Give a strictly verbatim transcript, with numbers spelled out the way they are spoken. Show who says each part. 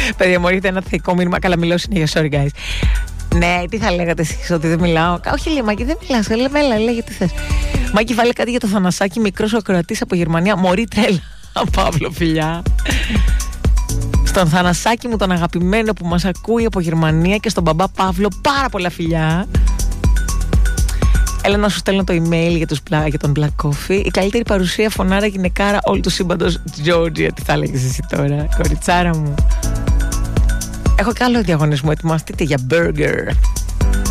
Speaker 1: Παιδιά, μου έρχεται ένα θεϊκό μήνυμα. Καλά, μιλώ συνέχεια, sorry guys. Ναι, τι θα λέγατε εσείς, ότι δεν μιλάω? Όχι, λέει Μάκη, δεν μιλάς. Λέμε, έλα, λέγε τι θες. Μάκη, βάλε κάτι για το Θανασάκι, μικρός ο ακροατής από Γερμανία. Μωρή τρέλα. Παύλο, φιλιά. Στον Θανασάκι μου, τον αγαπημένο που μας ακούει από Γερμανία, και στον μπαμπά Παύλο, πάρα πολλά φιλιά. Έλα να σου στέλνω το email για, τους, για τον Black Coffee. Η καλύτερη παρουσία φωνάρα γυναικάρα όλου του σύμπαντος, Georgia. Τι θα έλεγες εσύ τώρα, κοριτσάρα μου? Έχω και άλλο διαγωνισμό, ετοιμαστείτε για burger.